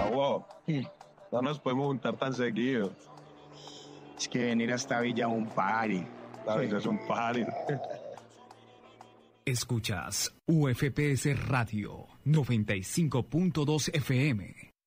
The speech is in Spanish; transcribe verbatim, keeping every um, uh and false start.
wow. No nos podemos juntar tan seguido. Es que venir hasta Villa es un party. La Villa es un party. Escuchas U F P S Radio noventa y cinco punto dos F M.